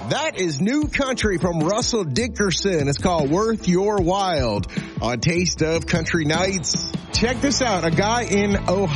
That is new country from Russell Dickerson. It's called Worth Your While on Taste of Country Nights. Check this out. A guy in Ohio